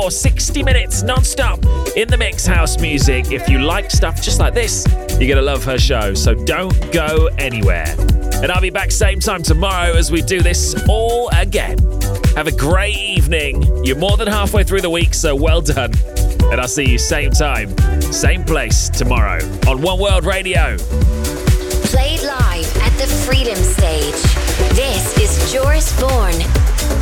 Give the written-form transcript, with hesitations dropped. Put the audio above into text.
Or 60 minutes non-stop in the mix house music. If you like stuff just like this, you're going to love her show. So don't go anywhere. And I'll be back same time tomorrow as we do this all again. Have a great evening. You're more than halfway through the week, so well done. And I'll see you same time, same place tomorrow on One World Radio. Played live at the Freedom Stage. This is Joris Bourne.